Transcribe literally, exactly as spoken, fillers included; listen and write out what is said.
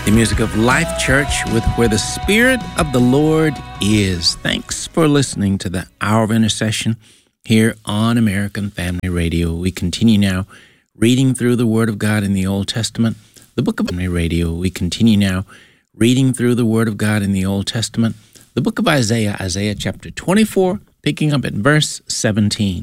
The music of Life Church with Where the Spirit of the Lord Is. Thanks for listening to the Hour of Intercession here on American Family Radio. We continue now reading through the Word of God in the Old Testament. The book of Family Radio. We continue now reading through the Word of God in the Old Testament. The book of Isaiah, Isaiah chapter twenty-four, picking up at verse seventeen.